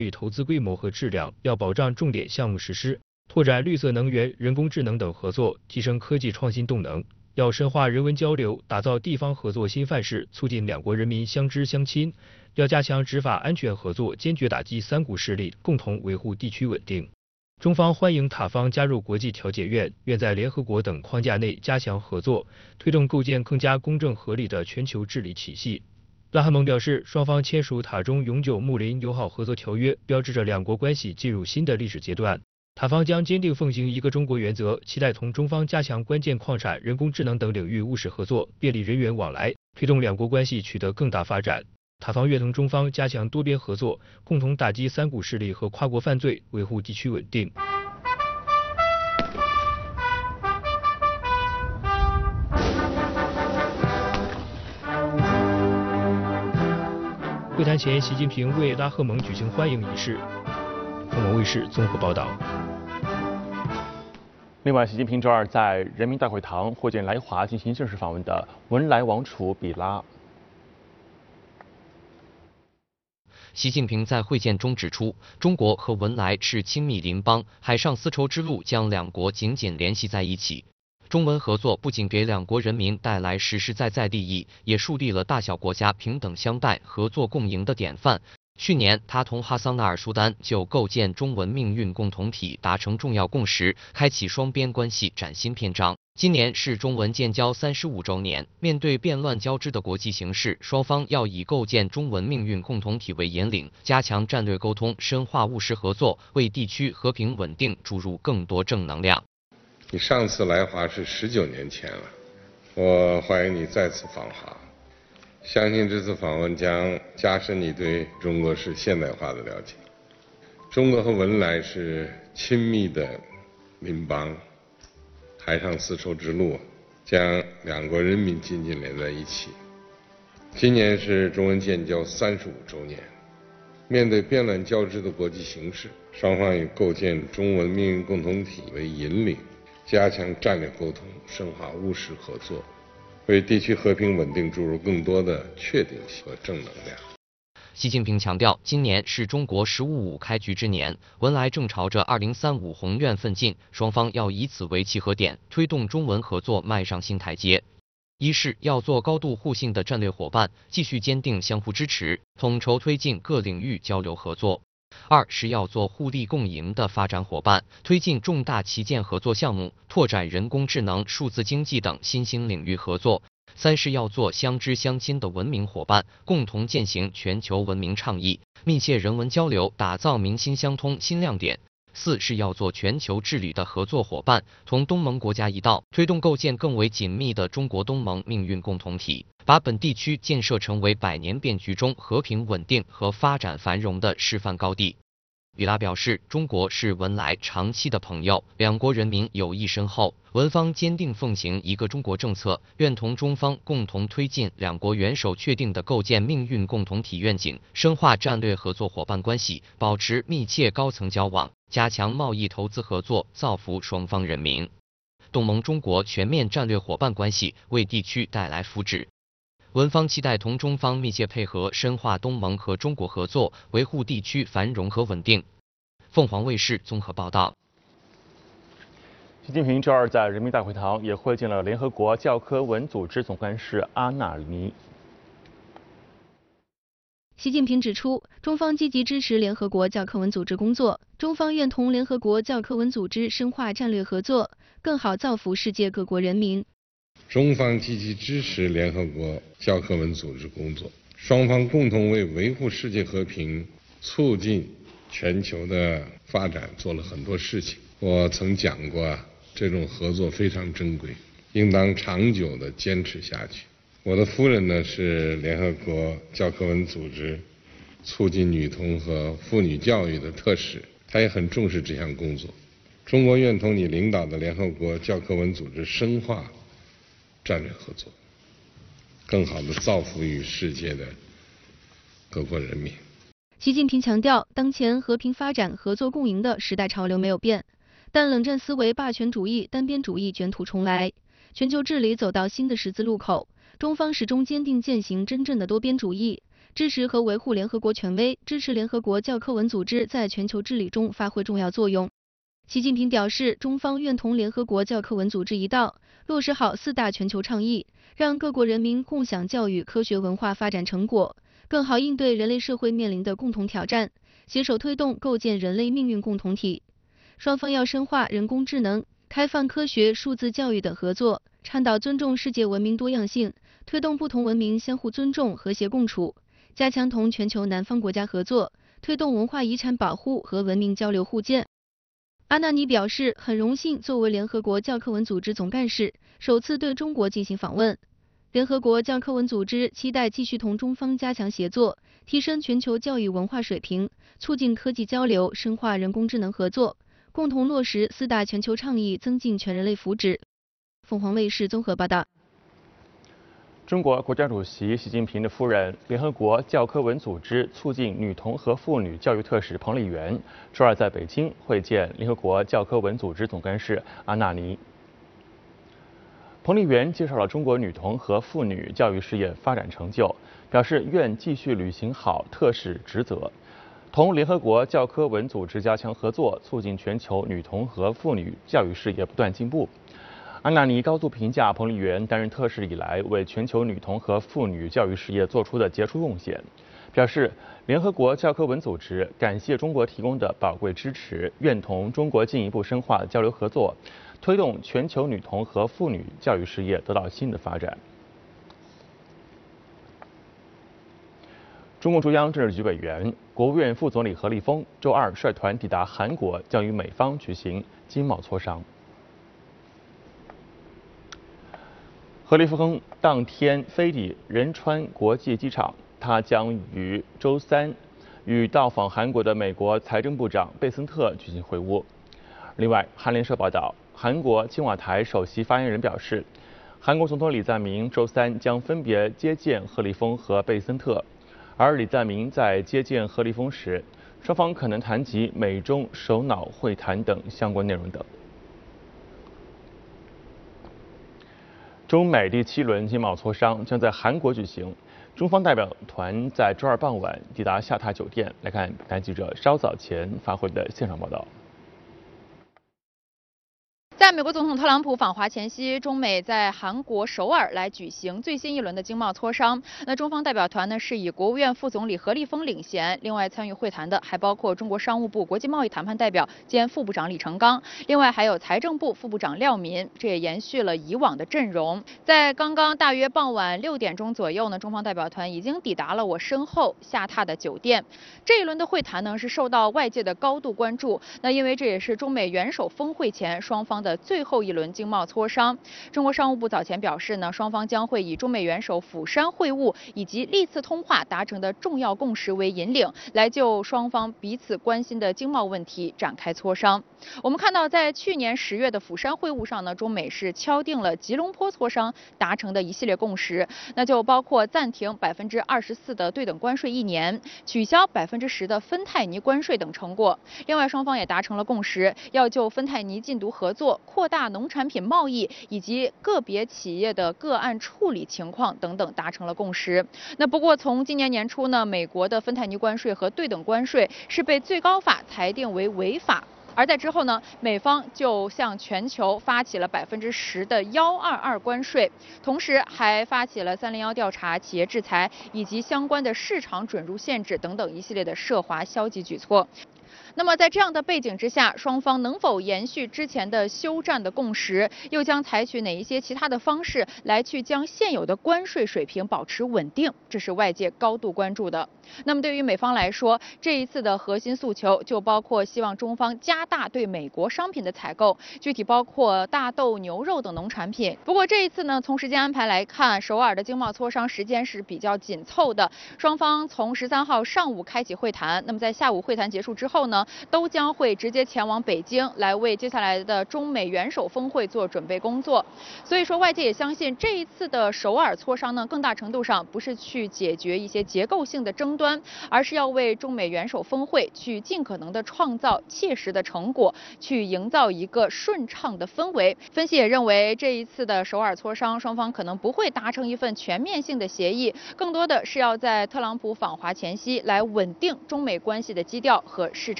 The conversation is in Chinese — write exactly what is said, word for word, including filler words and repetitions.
与投资规模和质量，要保障重点项目实施，拓展绿色能源、人工智能等合作，提升科技创新动能。要深化人文交流，打造地方合作新范式，促进两国人民相知相亲。要加强执法安全合作，坚决打击三股势力，共同维护地区稳定。中方欢迎塔方加入国际调解院，愿在联合国等框架内加强合作，推动构建更加公正合理的全球治理体系。拉哈蒙表示，双方签署塔中永久睦邻友好合作条约，标志着两国关系进入新的历史阶段。塔方将坚定奉行一个中国原则，期待同中方加强关键矿产、人工智能等领域务实合作，便利人员往来，推动两国关系取得更大发展。塔方愿同中方加强多边合作，共同打击三股势力和跨国犯罪，维护地区稳定。会谈前，习近平为拉赫蒙举行欢迎仪式。凤凰卫视综合报道。 另外，习近平周二在人民大会堂会见来华进行正式访问的文莱王储比拉。 习近平在会见中指出，中国和文莱是亲密邻邦，海上丝绸之路将两国紧紧联系在一起。中文合作不仅给两国人民带来实实在在利益，也树立了大小国家平等相待、合作共赢的典范。去年，他同哈桑纳尔苏丹就构建中文命运共同体达成重要共识，开启双边关系崭新篇章。今年是中文建交三十五周年，面对变乱交织的国际形势，双方要以构建中文命运共同体为引领，加强战略沟通，深化务实合作，为地区和平稳定注入更多正能量。 你上次来华是十九年前了，我欢迎你再次访华。相信这次访问将加深你对中国式现代化的了解。中国和文莱是亲密的邻邦，海上丝绸之路将两国人民紧紧连在一起。今年是中文建交三十五周年，面对变乱交织的国际形势，双方以构建中文命运共同体为引领，加强战略沟通，深化务实合作，为地区和平稳定注入更多的确定性和正能量。 习近平强调，今年是中国“十五五”开局之年，文莱正朝着二零三五宏愿奋进，双方要以此为契合点，推动中文合作迈上新台阶。一是要做高度互信的战略伙伴，继续坚定相互支持，统筹推进各领域交流合作。二是要做互利共赢的发展伙伴，推进重大旗舰合作项目，拓展人工智能、数字经济等新兴领域合作。三是要做相知相亲的文明伙伴，共同践行全球文明倡议，密切人文交流，打造民心相通新亮点。四是要做全球治理的合作伙伴，同东盟国家一道，推动构建更为紧密的中国东盟命运共同体，把本地区建设成为百年变局中和平稳定和发展繁荣的示范高地。比拉表示，中国是文莱长期的朋友，两国人民友谊深厚，文方坚定奉行一个中国政策，愿同中方共同推进两国元首确定的构建命运共同体愿景，深化战略合作伙伴关系，保持密切高层交往，加强贸易投资合作，造福双方人民。东盟中国全面战略伙伴关系为地区带来福祉。文方期待同中方密切配合，深化东盟和中国合作，维护地区繁荣和稳定。凤凰卫视综合报道。 习近平周二在人民大会堂也会见了联合国教科文组织总干事阿纳尼。 习近平指出，中方积极支持联合国教科文组织工作，中方愿同联合国教科文组织深化战略合作，更好造福世界各国人民。 中方积极支持联合国教科文组织工作，双方共同为维护世界和平、促进全球的发展做了很多事情。我曾讲过，这种合作非常珍贵，应当长久地坚持下去。我的夫人呢是联合国教科文组织促进女童和妇女教育的特使，她也很重视这项工作。中国愿同你领导的联合国教科文组织深化战略合作，更好地造福于世界的各国人民。 习近平强调，当前和平发展、合作共赢的时代潮流没有变，但冷战思维、霸权主义、单边主义卷土重来，全球治理走到新的十字路口。中方始终坚定践行真正的多边主义， 支持和维护联合国权威，支持联合国教科文组织在全球治理中发挥重要作用。习近平表示，中方愿同联合国教科文组织一道，落实好四大全球倡议，让各国人民共享教育、科学文化发展成果，更好应对人类社会面临的共同挑战，携手推动构建人类命运共同体。双方要深化人工智能、开放科学、数字教育等合作，倡导尊重世界文明多样性，推动不同文明相互尊重、和谐共处，加强同全球南方国家合作，推动文化遗产保护和文明交流互鉴。阿纳尼表示，很荣幸作为联合国教科文组织总干事，首次对中国进行访问。联合国教科文组织期待继续同中方加强协作，提升全球教育文化水平，促进科技交流，深化人工智能合作，共同落实四大全球倡议，增进全人类福祉。凤凰卫视综合报道。 中国国家主席习近平的夫人、联合国教科文组织促进女童和妇女教育特使彭丽媛周二在北京会见联合国教科文组织总干事阿纳尼。彭丽媛介绍了中国女童和妇女教育事业发展成就，表示愿继续履行好特使职责，同联合国教科文组织加强合作，促进全球女童和妇女教育事业不断进步。阿纳尼高度评价彭丽媛担任特使以来为全球女童和妇女教育事业做出的杰出贡献，表示联合国教科文组织感谢中国提供的宝贵支持，愿同中国进一步深化交流合作，推动全球女童和妇女教育事业得到新的发展。中共中央政治局委员、国务院副总理何立峰周二率团抵达韩国，将与美方举行经贸磋商。何立峰当天飞抵仁川国际机场，他将于周三与到访韩国的美国财政部长贝森特举行会晤。另外，韩联社报道，韩国青瓦台首席发言人表示，韩国总统李在明周三将分别接见何立峰和贝森特，而李在明在接见何立峰时，双方可能谈及美中首脑会谈等相关内容等。中美第七轮经贸磋商将在韩国举行，中方代表团在周二傍晚抵达下榻酒店。来看本台记者稍早前发回的现场报道。 在美国总统特朗普访华前夕，中美在韩国首尔来举行最新一轮的经贸磋商。那中方代表团呢是以国务院副总理何立峰领衔，另外参与会谈的还包括中国商务部国际贸易谈判代表兼副部长李成钢，另外还有财政部副部长廖民，这也延续了以往的阵容。在刚刚大约傍晚六点钟左右呢，中方代表团已经抵达了我身后下榻的酒店。这一轮的会谈呢是受到外界的高度关注，那因为这也是中美元首峰会前双方的最后一轮经贸磋商。中国商务部早前表示呢，双方将会以中美元首釜山会晤以及历次通话达成的重要共识为引领，来就双方彼此关心的经贸问题展开磋商。我们看到，在去年十月的釜山会晤上呢，中美是敲定了吉隆坡磋商达成的一系列共识，那就包括暂停百分之二十四的对等关税一年，取消百分之十的芬太尼关税等成果。另外，双方也达成了共识，要就芬太尼禁毒合作、扩大农产品贸易以及个别企业的个案处理情况等等达成了共识。那不过从今年年初呢，美国的芬太尼关税和对等关税是被最高法裁定为违法。而在之后呢，美方就向全球发起了百分之十的幺二二关税，同时还发起了三零幺调查、企业制裁以及相关的市场准入限制等等一系列的涉华消极举措。那么在这样的背景之下，双方能否延续之前的休战的共识，又将采取哪一些其他的方式来去将现有的关税水平保持稳定，这是外界高度关注的。那么对于美方来说，这一次的核心诉求就包括希望中方加大对美国商品的采购，具体包括大豆、牛肉等农产品。不过这一次呢，从时间安排来看，首尔的经贸磋商时间是比较紧凑的，双方从十三号上午开启会谈，那么在下午会谈结束之后呢， 呢，都将会直接前往北京，来为接下来的中美元首峰会做准备工作。所以说，外界也相信这一次的首尔磋商呢，更大程度上不是去解决一些结构性的争端，而是要为中美元首峰会去尽可能的创造切实的成果，去营造一个顺畅的氛围。分析也认为，这一次的首尔磋商，双方可能不会达成一份全面性的协议，更多的是要在特朗普访华前夕来稳定中美关系的基调和市场。